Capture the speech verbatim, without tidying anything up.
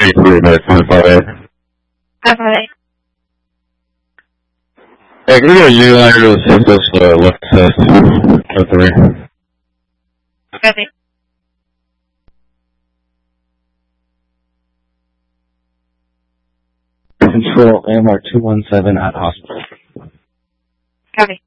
three minutes, five eight. five eight. Hey, can we get a United to assist us, uh, left test, oh three. Copy. Control A M R two one seven at hospital. Copy.